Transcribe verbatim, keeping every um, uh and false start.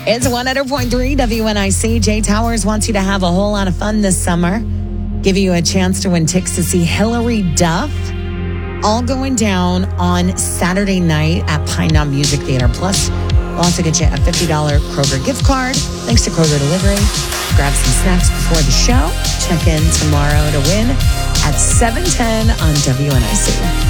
It's one hundred point three W N I C. Jay Towers wants you to have a whole lot of fun this summer. Give you a chance to win tickets to see Hillary Duff. All going down on Saturday night at Pine Knob Music Theater. Plus, we'll also get you a fifty dollars Kroger gift card. Thanks to Kroger Delivery. Grab some snacks before the show. Check in tomorrow to win at seven ten on W N I C.